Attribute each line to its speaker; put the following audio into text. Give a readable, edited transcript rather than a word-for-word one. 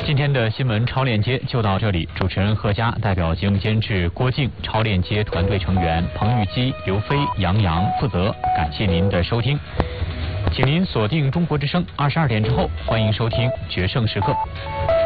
Speaker 1: 今天的新闻超链接就到这里，主持人贺佳代表节目监制郭靖、超链接团队成员彭玉基、刘飞、杨洋负责。感谢您的收听，请您锁定中国之声22点之后，欢迎收听决胜时刻。